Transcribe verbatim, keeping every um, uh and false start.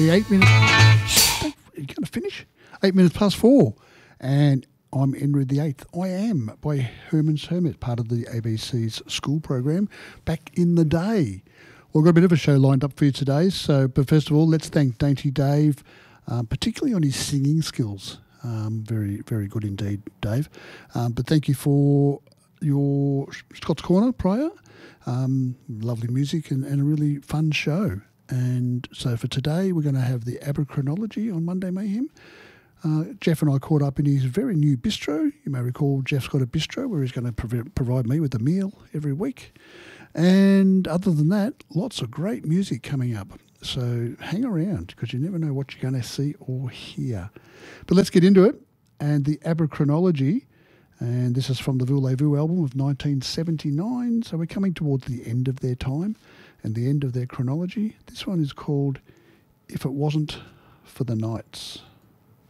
Eight minutes. Are you going to finish? Eight minutes past four. And I'm Enrid the Eighth. I Am by Herman's Hermit, part of the A B C's school program back in the day. Well, we've got a bit of a show lined up for you today. So, but first of all, let's thank Dainty Dave, um, particularly on his singing skills. Um, very, very good indeed, Dave. Um, but thank you for your Scott's Corner prior. Um, lovely music and, and a really fun show. And so for today, we're going to have the Aberchronology on Monday Mayhem. Uh, Jeff and I caught up in his very new bistro. You may recall Jeff's got a bistro where he's going to prov- provide me with a meal every week. And other than that, lots of great music coming up. So hang around because you never know what you're going to see or hear. But let's get into it. And the Aberchronology, and this is from the Voulez-Vous album of nineteen seventy-nine. So we're coming towards the end of their time and the end of their chronology. This one is called If It Wasn't for the Nights.